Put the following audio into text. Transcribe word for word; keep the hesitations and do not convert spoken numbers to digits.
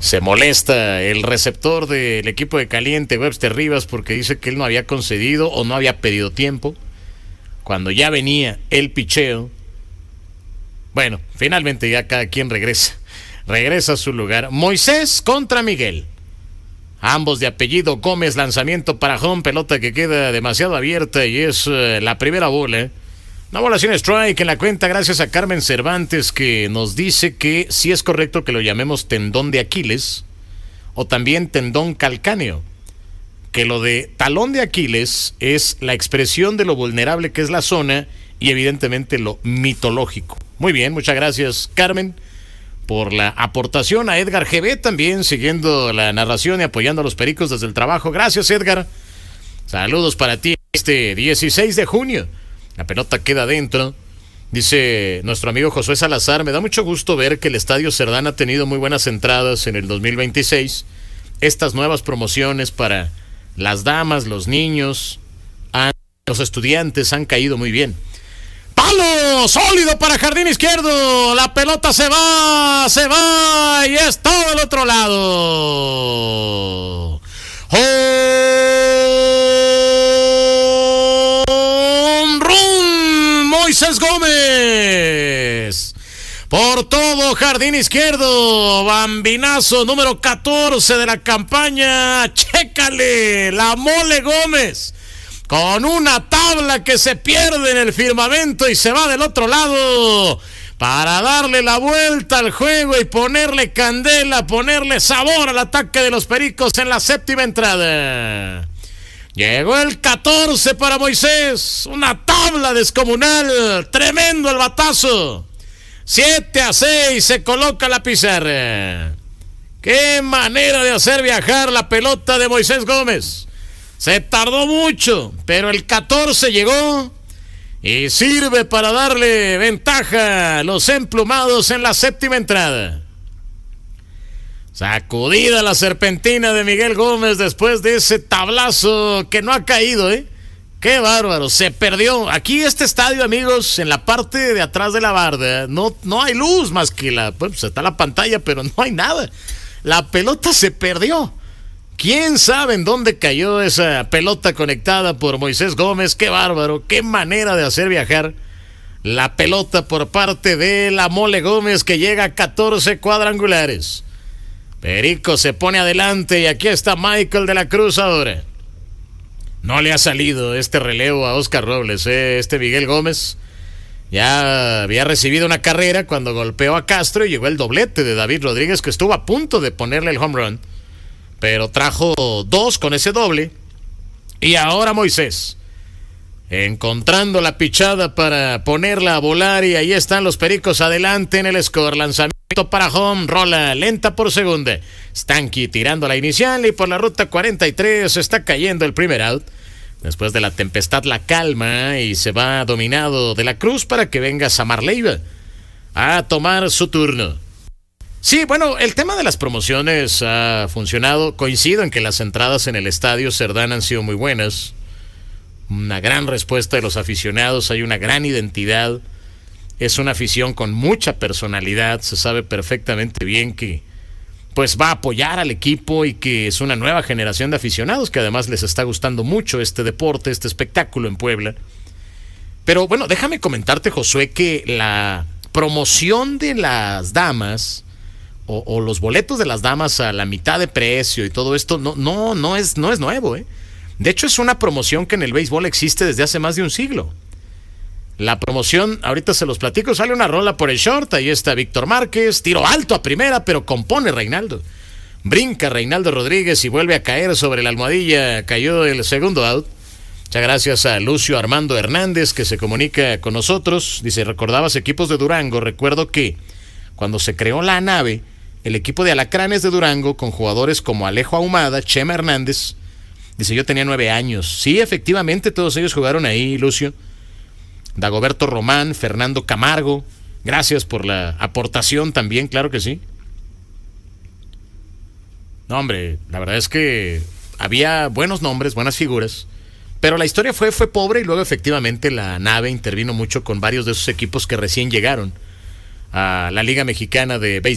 Se molesta el receptor del equipo de Caliente, Webster Rivas, porque dice que él no había concedido o no había pedido tiempo cuando ya venía el picheo. Bueno, finalmente ya cada quien regresa. Regresa a su lugar. Moisés contra Miguel. Ambos de apellido Gómez, lanzamiento para home, pelota que queda demasiado abierta y es uh, la primera bola. Una bola sin strike en la cuenta, gracias a Carmen Cervantes, que nos dice que sí es correcto que lo llamemos tendón de Aquiles o también tendón calcáneo. Que lo de talón de Aquiles es la expresión de lo vulnerable que es la zona y evidentemente lo mitológico. Muy bien, muchas gracias, Carmen, por la aportación. A Edgar G B también siguiendo la narración y apoyando a los Pericos desde el trabajo. Gracias, Edgar. Saludos para ti este dieciséis de junio. La pelota queda adentro. Dice nuestro amigo Josué Salazar, me da mucho gusto ver que el Estadio Cerdán ha tenido muy buenas entradas en el dos mil veintiséis. Estas nuevas promociones para las damas, los niños, han, los estudiantes han caído muy bien. ¡Palo! ¡Sólido para jardín izquierdo! La pelota se va, se va y es todo el otro lado. ¡Home run! Moisés Gómez. Por todo jardín izquierdo. Bambinazo número catorce de la campaña. Chécale, la Mole Gómez. Con una tabla que se pierde en el firmamento y se va del otro lado para darle la vuelta al juego y ponerle candela, ponerle sabor al ataque de los Pericos en la séptima entrada. Llegó el catorce para Moisés, una tabla descomunal, tremendo el batazo. siete a seis se coloca la pizarra. Qué manera de hacer viajar la pelota de Moisés Gómez. Se tardó mucho, pero el catorce llegó y sirve para darle ventaja a los emplumados en la séptima entrada. Sacudida la serpentina de Miguel Gómez después de ese tablazo que no ha caído, ¿eh? ¡Qué bárbaro! Se perdió. Aquí este estadio, amigos, en la parte de atrás de la barda, no, no hay luz más que la... Pues está la pantalla, pero no hay nada. La pelota se perdió. ¿Quién sabe en dónde cayó esa pelota conectada por Moisés Gómez? ¡Qué bárbaro! ¡Qué manera de hacer viajar la pelota por parte de la Mole Gómez, que llega a catorce cuadrangulares! Perico se pone adelante y aquí está Michael de la Cruz ahora. No le ha salido este relevo a Oscar Robles, ¿eh? Este Miguel Gómez ya había recibido una carrera cuando golpeó a Castro y llegó el doblete de David Rodríguez, que estuvo a punto de ponerle el home run, pero trajo dos con ese doble. Y ahora Moisés encontrando la pichada para ponerla a volar, y ahí están los Pericos adelante en el score. Lanzamiento para home, rola lenta por segunda. Stanky tirando la inicial y por la ruta cuarenta y tres está cayendo el primer out. Después de la tempestad la calma y se va dominado de la Cruz para que venga Samar Leiva a tomar su turno. Sí, bueno, el tema de las promociones ha funcionado. Coincido en que las entradas en el Estadio Cerdán han sido muy buenas. Una gran respuesta de los aficionados, hay una gran identidad. Es una afición con mucha personalidad. Se sabe perfectamente bien que pues va a apoyar al equipo y que es una nueva generación de aficionados que además les está gustando mucho este deporte, este espectáculo en Puebla. Pero bueno, déjame comentarte, Josué, que la promoción de las damas O, o los boletos de las damas a la mitad de precio y todo esto no, no, no es, no es nuevo, ¿eh? De hecho, es una promoción que en el béisbol existe desde hace más de un siglo. La promoción, ahorita se los platico, sale una rola por el short, ahí está Víctor Márquez, tiro alto a primera, pero compone Reinaldo. Brinca Reinaldo Rodríguez y vuelve a caer sobre la almohadilla, cayó el segundo out. Muchas gracias a Lucio Armando Hernández, que se comunica con nosotros. Dice, ¿recordabas equipos de Durango? Recuerdo que cuando se creó la nave, el equipo de Alacranes de Durango, con jugadores como Alejo Ahumada, Chema Hernández, dice, yo tenía nueve años. Sí, efectivamente, todos ellos jugaron ahí, Lucio. Dagoberto Román, Fernando Camargo, gracias por la aportación también, claro que sí. No, hombre, la verdad es que había buenos nombres, buenas figuras, pero la historia fue, fue pobre y luego efectivamente la nave intervino mucho con varios de esos equipos que recién llegaron a la Liga Mexicana de Béisbol.